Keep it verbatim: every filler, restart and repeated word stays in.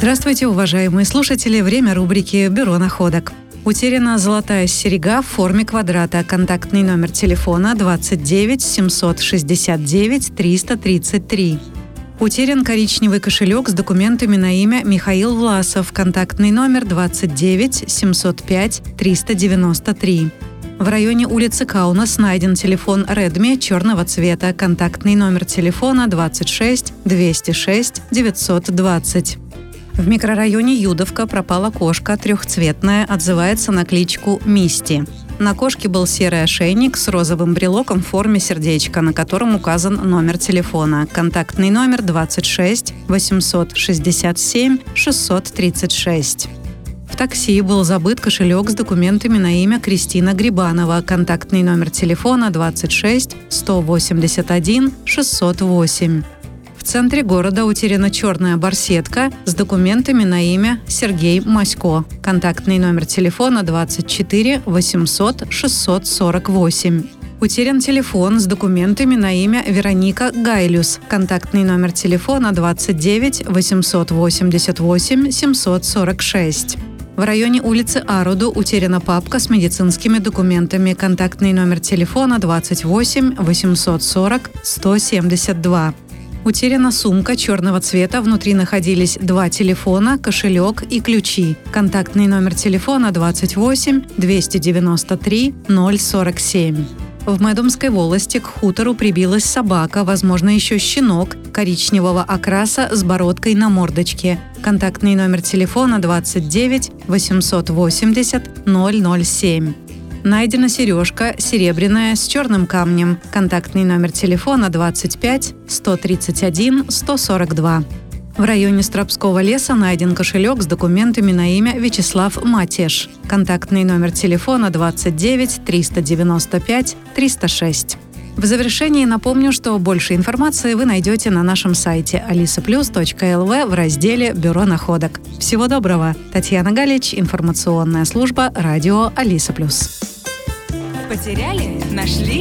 Здравствуйте, уважаемые слушатели! Время рубрики «Бюро находок». Утеряна золотая серьга в форме квадрата. Контактный номер телефона двадцать девять семьсот шестьдесят девять триста тридцать три. Утерян коричневый кошелек с документами на имя Михаил Власов. Контактный номер двадцать девять семьсот пять триста девяносто три. В районе улицы Каунас найден телефон Redmi черного цвета. Контактный номер телефона двадцать шесть двести шесть девятьсот двадцать. В микрорайоне Юдовка пропала кошка трехцветная, отзывается на кличку Мисти. На кошке был серый ошейник с розовым брелоком в форме сердечка, на котором указан номер телефона. Контактный номер двадцать шесть восемьсот шестьдесят семь шестьсот тридцать шесть. В такси был забыт кошелек с документами на имя Кристина Грибанова. Контактный номер телефона двадцать шесть сто восемьдесят один шестьсот восемь. В центре города утеряна черная барсетка с документами на имя Сергей Масько. Контактный номер телефона двадцать четыре восемьсот шестьсот сорок восемь. Утерян телефон с документами на имя Вероника Гайлюс. Контактный номер телефона двадцать девять восемьсот восемьдесят восемь семьсот сорок шесть. В районе улицы Аруду утеряна папка с медицинскими документами. Контактный номер телефона двадцать восемь восемьсот сорок сто семьдесят два. Утеряна сумка черного цвета, внутри находились два телефона, кошелек и ключи. Контактный номер телефона двадцать восемь двести девяносто три ноль сорок семь. В Майдумской волости к хутору прибилась собака, возможно, еще щенок, коричневого окраса с бородкой на мордочке. Контактный номер телефона двадцать девять восемьсот восемьдесят ноль ноль семь. Найдена сережка серебряная с черным камнем. Контактный номер телефона двадцать пять сто тридцать один сто сорок два. В районе Стропского леса найден кошелек с документами на имя Вячеслав Матеш. Контактный номер телефона двадцать девять триста девяносто пять триста шесть. В завершении напомню, что больше информации вы найдете на нашем сайте алиса плюс точка эл ви в разделе «Бюро находок». Всего доброго! Татьяна Галич, информационная служба радио Алиса Плюс. Потеряли? Нашли?